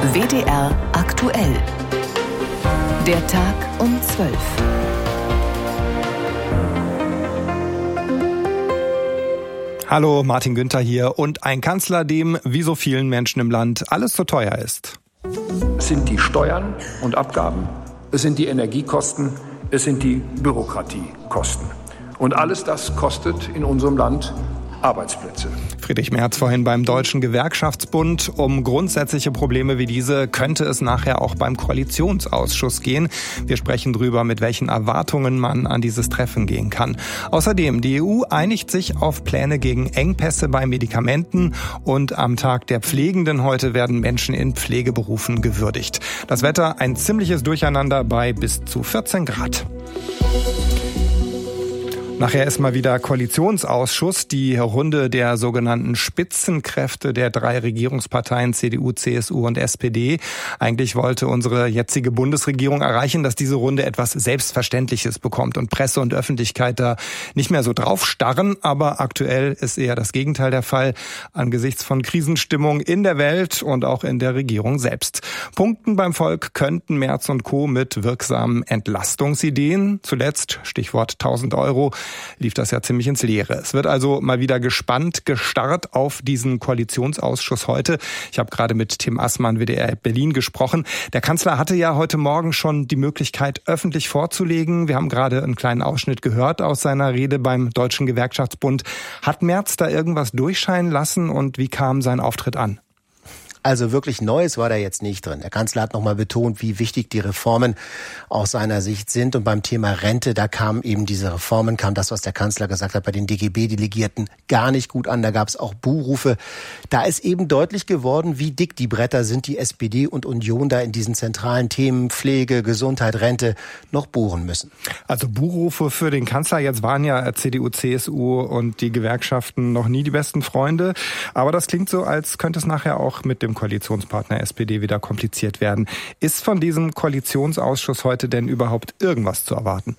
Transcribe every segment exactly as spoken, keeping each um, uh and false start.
W D R aktuell. Der Tag um zwölf. Hallo, Martin Günther hier und ein Kanzler, dem, wie so vielen Menschen im Land, alles zu teuer ist. Es sind die Steuern und Abgaben, es sind die Energiekosten, es sind die Bürokratiekosten. Und alles das kostet in unserem Land Arbeitsplätze. Friedrich Merz vorhin beim Deutschen Gewerkschaftsbund. Um grundsätzliche Probleme wie diese könnte es nachher auch beim Koalitionsausschuss gehen. Wir sprechen drüber, mit welchen Erwartungen man an dieses Treffen gehen kann. Außerdem, die E U einigt sich auf Pläne gegen Engpässe bei Medikamenten und am Tag der Pflegenden heute werden Menschen in Pflegeberufen gewürdigt. Das Wetter ein ziemliches Durcheinander bei bis zu vierzehn Grad. Nachher ist mal wieder Koalitionsausschuss, die Runde der sogenannten Spitzenkräfte der drei Regierungsparteien C D U, C S U und S P D. Eigentlich wollte unsere jetzige Bundesregierung erreichen, dass diese Runde etwas Selbstverständliches bekommt und Presse und Öffentlichkeit da nicht mehr so drauf starren. Aber aktuell ist eher das Gegenteil der Fall angesichts von Krisenstimmung in der Welt und auch in der Regierung selbst. Punkten beim Volk könnten Merz und Co. mit wirksamen Entlastungsideen. Zuletzt, Stichwort tausend Euro, lief das ja ziemlich ins Leere. Es wird also mal wieder gespannt gestarrt auf diesen Koalitionsausschuss heute. Ich habe gerade mit Tim Assmann, W D R Berlin, gesprochen. Der Kanzler hatte ja heute Morgen schon die Möglichkeit, öffentlich vorzulegen. Wir haben gerade einen kleinen Ausschnitt gehört aus seiner Rede beim Deutschen Gewerkschaftsbund. Hat Merz da irgendwas durchscheinen lassen und wie kam sein Auftritt an? Also wirklich Neues war da jetzt nicht drin. Der Kanzler hat nochmal betont, wie wichtig die Reformen aus seiner Sicht sind. Und beim Thema Rente, da kamen eben diese Reformen, kam das, was der Kanzler gesagt hat, bei den D G B-Delegierten gar nicht gut an. Da gab es auch Buhrufe. Da ist eben deutlich geworden, wie dick die Bretter sind, die S P D und Union da in diesen zentralen Themen Pflege, Gesundheit, Rente noch bohren müssen. Also Buhrufe für den Kanzler. Jetzt waren ja C D U, C S U und die Gewerkschaften noch nie die besten Freunde. Aber das klingt so, als könnte es nachher auch mit dem Koalitionspartner S P D wieder kompliziert werden. Ist von diesem Koalitionsausschuss heute denn überhaupt irgendwas zu erwarten?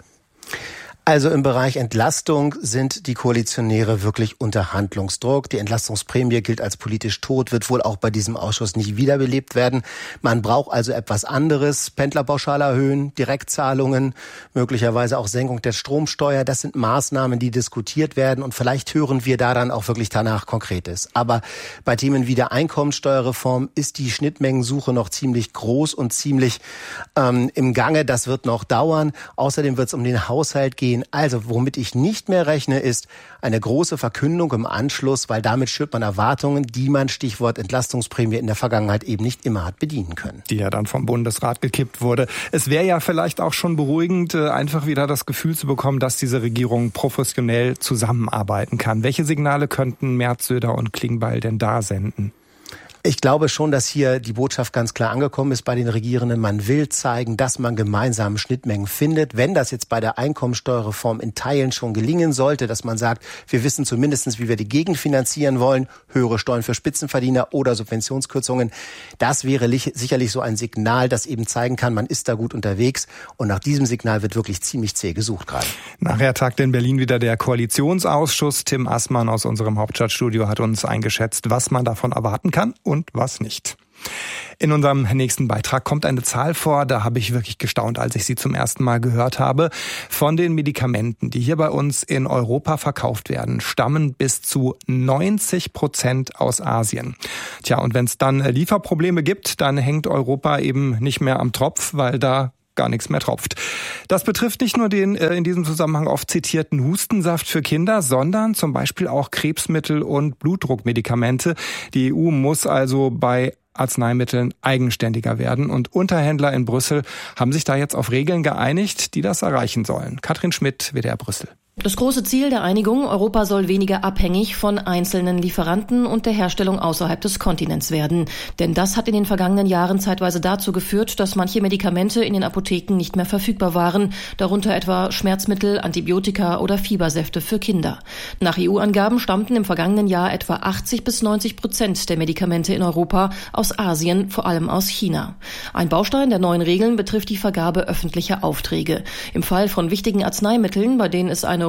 Also im Bereich Entlastung sind die Koalitionäre wirklich unter Handlungsdruck. Die Entlastungsprämie gilt als politisch tot, wird wohl auch bei diesem Ausschuss nicht wiederbelebt werden. Man braucht also etwas anderes. Pendlerpauschale erhöhen, Direktzahlungen, möglicherweise auch Senkung der Stromsteuer. Das sind Maßnahmen, die diskutiert werden und vielleicht hören wir da dann auch wirklich danach Konkretes. Aber bei Themen wie der Einkommensteuerreform ist die Schnittmengensuche noch ziemlich groß und ziemlich ähm, im Gange. Das wird noch dauern. Außerdem wird es um den Haushalt gehen. Also, womit ich nicht mehr rechne, ist eine große Verkündung im Anschluss, weil damit schürt man Erwartungen, die man, Stichwort Entlastungsprämie, in der Vergangenheit eben nicht immer hat bedienen können. Die ja dann vom Bundesrat gekippt wurde. Es wäre ja vielleicht auch schon beruhigend, einfach wieder das Gefühl zu bekommen, dass diese Regierung professionell zusammenarbeiten kann. Welche Signale könnten Merz, Söder und Klingbeil denn da senden? Ich glaube schon, dass hier die Botschaft ganz klar angekommen ist bei den Regierenden. Man will zeigen, dass man gemeinsame Schnittmengen findet. Wenn das jetzt bei der Einkommensteuerreform in Teilen schon gelingen sollte, dass man sagt, wir wissen zumindest, wie wir die Gegend finanzieren wollen, höhere Steuern für Spitzenverdiener oder Subventionskürzungen, das wäre sicherlich so ein Signal, das eben zeigen kann, man ist da gut unterwegs. Und nach diesem Signal wird wirklich ziemlich zäh gesucht gerade. Nachher tagt in Berlin wieder der Koalitionsausschuss. Tim Assmann aus unserem Hauptstadtstudio hat uns eingeschätzt, was man davon erwarten kann und was nicht. In unserem nächsten Beitrag kommt eine Zahl vor, da habe ich wirklich gestaunt, als ich sie zum ersten Mal gehört habe. Von den Medikamenten, die hier bei uns in Europa verkauft werden, stammen bis zu neunzig Prozent aus Asien. Tja, und wenn es dann Lieferprobleme gibt, dann hängt Europa eben nicht mehr am Tropf, weil da gar nichts mehr tropft. Das betrifft nicht nur den äh, in diesem Zusammenhang oft zitierten Hustensaft für Kinder, sondern zum Beispiel auch Krebsmittel und Blutdruckmedikamente. Die E U muss also bei Arzneimitteln eigenständiger werden und Unterhändler in Brüssel haben sich da jetzt auf Regeln geeinigt, die das erreichen sollen. Katrin Schmidt, W D R Brüssel. Das große Ziel der Einigung, Europa soll weniger abhängig von einzelnen Lieferanten und der Herstellung außerhalb des Kontinents werden. Denn das hat in den vergangenen Jahren zeitweise dazu geführt, dass manche Medikamente in den Apotheken nicht mehr verfügbar waren, darunter etwa Schmerzmittel, Antibiotika oder Fiebersäfte für Kinder. Nach E U-Angaben stammten im vergangenen Jahr etwa achtzig bis neunzig Prozent der Medikamente in Europa aus Asien, vor allem aus China. Ein Baustein der neuen Regeln betrifft die Vergabe öffentlicher Aufträge. Im Fall von wichtigen Arzneimitteln, bei denen es eine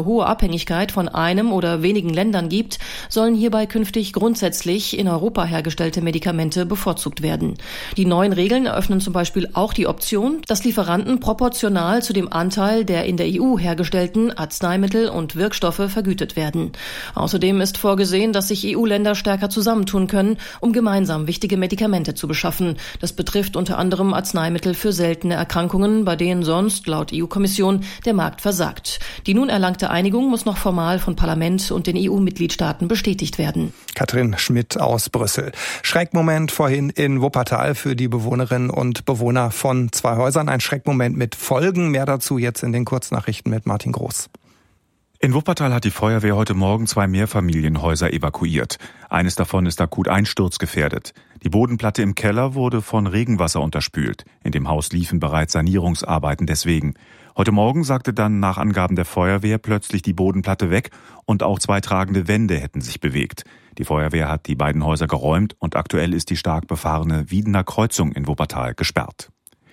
eine hohe Abhängigkeit von einem oder wenigen Ländern gibt, sollen hierbei künftig grundsätzlich in Europa hergestellte Medikamente bevorzugt werden. Die neuen Regeln eröffnen zum Beispiel auch die Option, dass Lieferanten proportional zu dem Anteil der in der E U hergestellten Arzneimittel und Wirkstoffe vergütet werden. Außerdem ist vorgesehen, dass sich E U-Länder stärker zusammentun können, um gemeinsam wichtige Medikamente zu beschaffen. Das betrifft unter anderem Arzneimittel für seltene Erkrankungen, bei denen sonst laut E U-Kommission der Markt versagt. Die nun erlangte Einigung muss noch formal von Parlament und den E U-Mitgliedstaaten bestätigt werden. Katrin Schmidt aus Brüssel. Schreckmoment vorhin in Wuppertal für die Bewohnerinnen und Bewohner von zwei Häusern. Ein Schreckmoment mit Folgen. Mehr dazu jetzt in den Kurznachrichten mit Martin Groß. In Wuppertal hat die Feuerwehr heute Morgen zwei Mehrfamilienhäuser evakuiert. Eines davon ist akut einsturzgefährdet. Die Bodenplatte im Keller wurde von Regenwasser unterspült. In dem Haus liefen bereits Sanierungsarbeiten deswegen. Heute Morgen sagte dann nach Angaben der Feuerwehr plötzlich die Bodenplatte weg und auch zwei tragende Wände hätten sich bewegt. Die Feuerwehr hat die beiden Häuser geräumt und aktuell ist die stark befahrene Wiedener Kreuzung in Wuppertal gesperrt.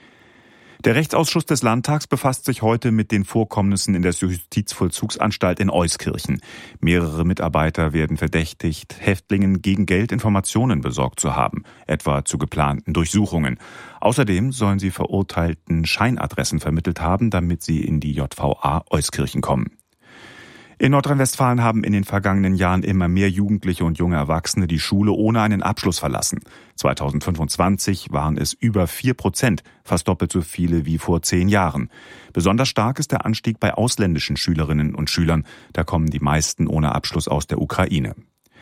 Der Rechtsausschuss des Landtags befasst sich heute mit den Vorkommnissen in der Justizvollzugsanstalt in Euskirchen. Mehrere Mitarbeiter werden verdächtigt, Häftlingen gegen Geld Informationen besorgt zu haben, etwa zu geplanten Durchsuchungen. Außerdem sollen sie Verurteilten Scheinadressen vermittelt haben, damit sie in die J V A Euskirchen kommen. In Nordrhein-Westfalen haben in den vergangenen Jahren immer mehr Jugendliche und junge Erwachsene die Schule ohne einen Abschluss verlassen. zweitausendfünfundzwanzig waren es über vier Prozent, fast doppelt so viele wie vor zehn Jahren. Besonders stark ist der Anstieg bei ausländischen Schülerinnen und Schülern. Da kommen die meisten ohne Abschluss aus der Ukraine.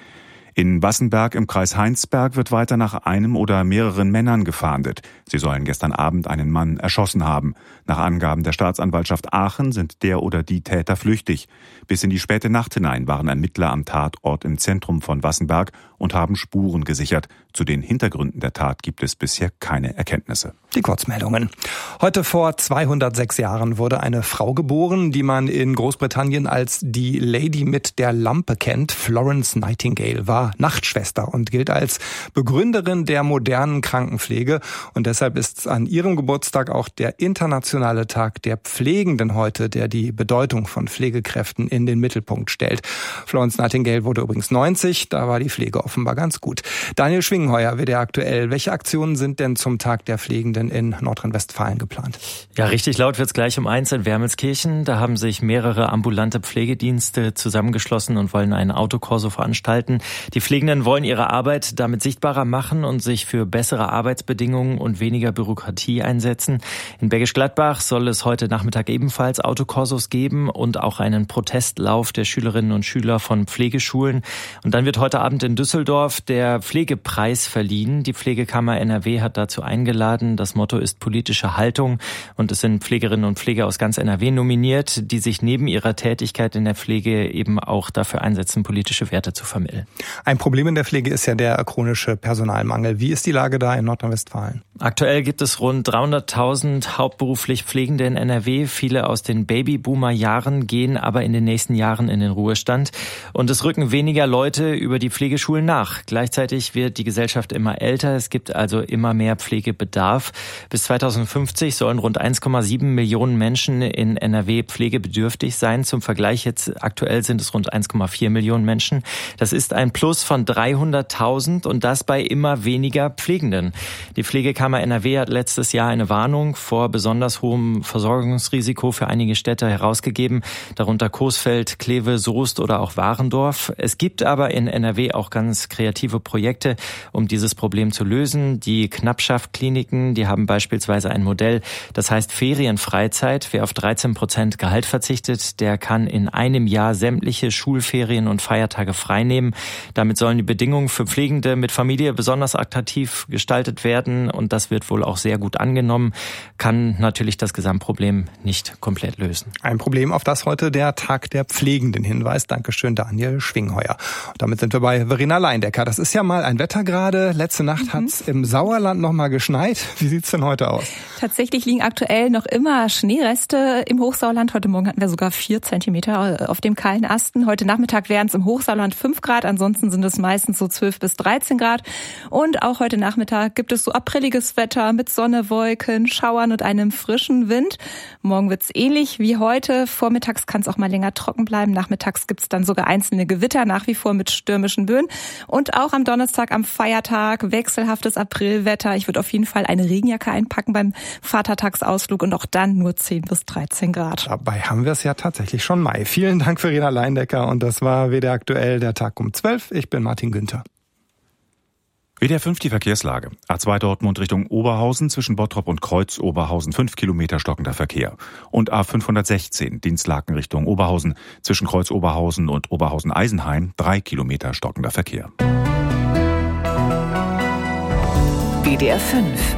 In Wassenberg im Kreis Heinsberg wird weiter nach einem oder mehreren Männern gefahndet. Sie sollen gestern Abend einen Mann erschossen haben. Nach Angaben der Staatsanwaltschaft Aachen sind der oder die Täter flüchtig. Bis in die späte Nacht hinein waren Ermittler am Tatort im Zentrum von Wassenberg und haben Spuren gesichert. Zu den Hintergründen der Tat gibt es bisher keine Erkenntnisse. Die Kurzmeldungen. Heute vor zweihundertsechs Jahren wurde eine Frau geboren, die man in Großbritannien als die Lady mit der Lampe kennt. Florence Nightingale war Nachtschwester und gilt als Begründerin der modernen Krankenpflege. Und deshalb ist an ihrem Geburtstag auch der internationale Tag der Pflegenden heute, der die Bedeutung von Pflegekräften in den Mittelpunkt stellt. Florence Nightingale wurde übrigens neunzig, da war die Pflege offenbar ganz gut. Daniel Schwingheuer, W D R aktuell. Welche Aktionen sind denn zum Tag der Pflegenden in Nordrhein-Westfalen geplant? Ja, richtig laut wird's gleich um eins in Wermelskirchen. Da haben sich mehrere ambulante Pflegedienste zusammengeschlossen und wollen einen Autokorso veranstalten. Die Pflegenden wollen ihre Arbeit damit sichtbarer machen und sich für bessere Arbeitsbedingungen und weniger Bürokratie einsetzen. In Bergisch Gladbach soll es heute Nachmittag ebenfalls Autokorsos geben und auch einen Protestlauf der Schülerinnen und Schüler von Pflegeschulen. Und dann wird heute Abend in Düsseldorf der Pflegepreis verliehen. Die Pflegekammer N R W hat dazu eingeladen. Das Motto ist politische Haltung und es sind Pflegerinnen und Pfleger aus ganz N R W nominiert, die sich neben ihrer Tätigkeit in der Pflege eben auch dafür einsetzen, politische Werte zu vermitteln. Ein Problem in der Pflege ist ja der chronische Personalmangel. Wie ist die Lage da in Nordrhein-Westfalen? Aktuell gibt es rund dreihunderttausend hauptberuflich Pflegende in N R W. Viele aus den Babyboomer-Jahren gehen aber in den nächsten Jahren in den Ruhestand. Und es rücken weniger Leute über die Pflegeschulen nach. Gleichzeitig wird die Gesellschaft immer älter. Es gibt also immer mehr Pflegebedarf. Bis zweitausendfünfzig sollen rund eins Komma sieben Millionen Menschen in N R W pflegebedürftig sein. Zum Vergleich jetzt aktuell sind es rund eins Komma vier Millionen Menschen. Das ist ein Plus von dreihunderttausend und das bei immer weniger Pflegenden. Die Pflegekammer N R W hat letztes Jahr eine Warnung vor besonders hohem Versorgungsrisiko für einige Städte herausgegeben, darunter Coesfeld, Kleve, Soest oder auch Warendorf. Es gibt aber in N R W auch ganz kreative Projekte, um dieses Problem zu lösen. Die Knappschaft-Kliniken, die haben beispielsweise ein Modell, das heißt Ferienfreizeit. Wer auf dreizehn Prozent Gehalt verzichtet, der kann in einem Jahr sämtliche Schulferien und Feiertage freinehmen. Damit sollen die Bedingungen für Pflegende mit Familie besonders attraktiv gestaltet werden und das wird wohl auch sehr gut angenommen, kann natürlich das Gesamtproblem nicht komplett lösen. Ein Problem, auf das heute der Tag der Pflegenden hinweist. Dankeschön, Daniel Schwingheuer. Und damit sind wir bei Verena Leindecker. Das ist ja mal ein Wetter gerade. Letzte Nacht mhm. hat's im Sauerland noch mal geschneit. Wie sieht's denn heute aus? Tatsächlich liegen aktuell noch immer Schneereste im Hochsauerland. Heute Morgen hatten wir sogar vier Zentimeter auf dem kahlen Asten. Heute Nachmittag wären es im Hochsauerland fünf Grad. Ansonsten sind es meistens so zwölf bis dreizehn Grad. Und auch heute Nachmittag gibt es so aprilliges sonniges Wetter mit Sonne, Wolken, Schauern und einem frischen Wind. Morgen wird's ähnlich wie heute. Vormittags kann es auch mal länger trocken bleiben. Nachmittags gibt's dann sogar einzelne Gewitter, nach wie vor mit stürmischen Böen. Und auch am Donnerstag, am Feiertag, wechselhaftes Aprilwetter. Ich würde auf jeden Fall eine Regenjacke einpacken beim Vatertagsausflug und auch dann nur zehn bis dreizehn Grad. Dabei haben wir es ja tatsächlich schon Mai. Vielen Dank, Verena Leindecker. Und das war W D R aktuell, der Tag um zwölf. Ich bin Martin Günther. W D R fünf, die Verkehrslage. A zwei Dortmund Richtung Oberhausen zwischen Bottrop und Kreuz Oberhausen fünf Kilometer stockender Verkehr. Und A fünfhundertsechzehn Dienstlaken Richtung Oberhausen zwischen Kreuz Oberhausen und Oberhausen Eisenheim drei Kilometer stockender Verkehr. W D R fünf.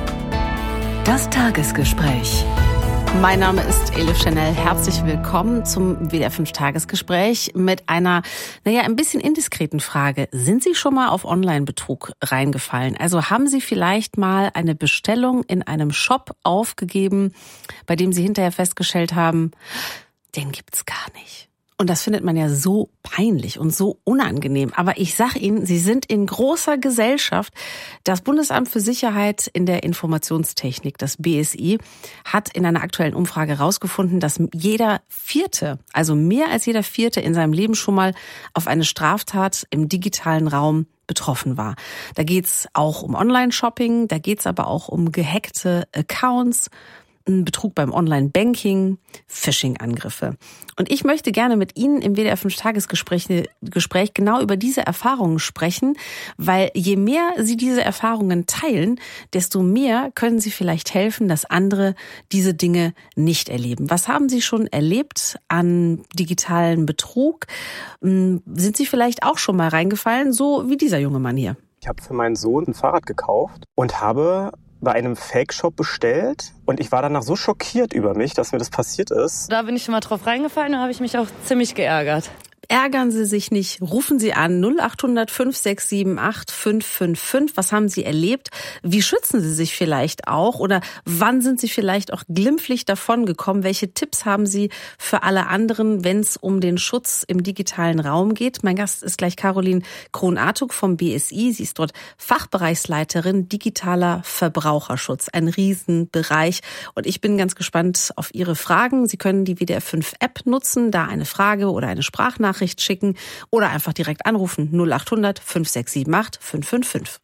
Das Tagesgespräch. Mein Name ist Elif Chanel. Herzlich willkommen zum W D R fünf Tagesgespräch mit einer, naja, ein bisschen indiskreten Frage. Sind Sie schon mal auf Online-Betrug reingefallen? Also haben Sie vielleicht mal eine Bestellung in einem Shop aufgegeben, bei dem Sie hinterher festgestellt haben, den gibt's gar nicht? Und das findet man ja so peinlich und so unangenehm. Aber ich sag Ihnen, Sie sind in großer Gesellschaft. Das Bundesamt für Sicherheit in der Informationstechnik, das B S I, hat in einer aktuellen Umfrage herausgefunden, dass jeder Vierte, also mehr als jeder Vierte in seinem Leben schon mal auf eine Straftat im digitalen Raum betroffen war. Da geht's auch um Online-Shopping, da geht's aber auch um gehackte Accounts, Betrug beim Online-Banking, Phishing-Angriffe. Und ich möchte gerne mit Ihnen im W D R fünf Tagesgespräch Gespräch genau über diese Erfahrungen sprechen, weil je mehr Sie diese Erfahrungen teilen, desto mehr können Sie vielleicht helfen, dass andere diese Dinge nicht erleben. Was haben Sie schon erlebt an digitalen Betrug? Sind Sie vielleicht auch schon mal reingefallen, so wie dieser junge Mann hier? Ich habe für meinen Sohn ein Fahrrad gekauft und habe bei einem Fake-Shop bestellt und ich war danach so schockiert über mich, dass mir das passiert ist. Da bin ich mal drauf reingefallen und habe ich mich auch ziemlich geärgert. Ärgern Sie sich nicht, rufen Sie an null acht hundert fünf sechs sieben acht fünf fünf fünf. Was haben Sie erlebt? Wie schützen Sie sich vielleicht auch? Oder wann sind Sie vielleicht auch glimpflich davongekommen? Welche Tipps haben Sie für alle anderen, wenn es um den Schutz im digitalen Raum geht? Mein Gast ist gleich Caroline Krohn-Artuk vom B S I. Sie ist dort Fachbereichsleiterin digitaler Verbraucherschutz. Ein Riesenbereich. Und ich bin ganz gespannt auf Ihre Fragen. Sie können die W D R fünf App nutzen, da eine Frage oder eine Sprachnachricht schicken oder einfach direkt anrufen null acht hundert fünf sechs sieben acht fünf fünf fünf.